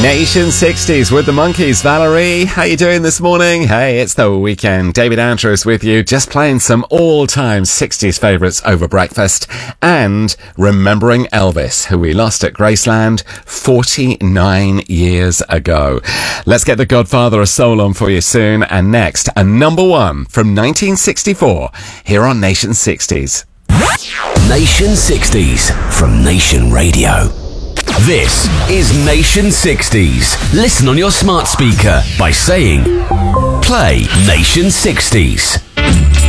Nation 60s with the Monkees. Valerie, how you doing this morning? Hey, it's the weekend. David Andrews with you, just playing some all-time 60s favourites over breakfast and remembering Elvis, who we lost at Graceland 49 years ago. Let's get the Godfather of Soul on for you soon. And next, a number one from 1964 here on Nation 60s. Nation 60s from Nation Radio. This is Nation 60s. Listen on your smart speaker by saying, play Nation 60s.